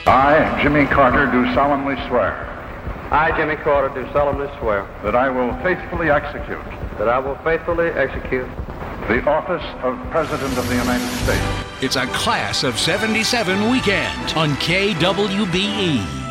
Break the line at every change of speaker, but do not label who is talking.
I, Jimmy Carter, do solemnly swear
I, Jimmy Carter, do solemnly swear
that I will faithfully execute
that I will faithfully execute
the office of President of the United States.
It's a Class of 77 weekend on KWBE.